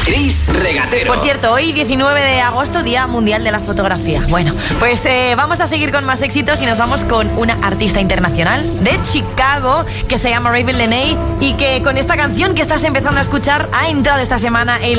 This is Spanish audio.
Chris Regatero. Por cierto, hoy 19 de agosto, Día Mundial de la Fotografía. Bueno, pues vamos a seguir con más éxitos y nos vamos con una artista internacional de Chicago que se llama Raven Lenae y que con esta canción que estás empezando a escuchar ha entrado esta semana en